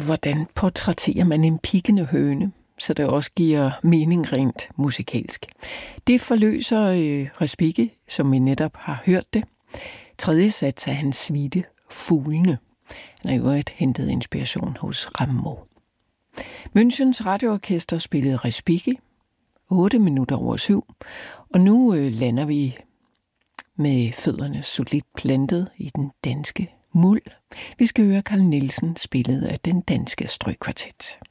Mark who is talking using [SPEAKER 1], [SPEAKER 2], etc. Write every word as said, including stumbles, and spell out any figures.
[SPEAKER 1] hvordan portrætterer man en piggende høne, så det også giver mening rent musikalsk. Det forløser øh, Respighi, som vi netop har hørt det. Tredje sats af hans suite Fuglene. Han har jo et hentet inspiration hos Rameau. Münchens Radioorkester spillede Respighi, otte minutter over syv, og nu øh, lander vi med fødderne solidt plantet i den danske muld. Vi skal høre Carl Nielsen spillet af den danske strygkvartet.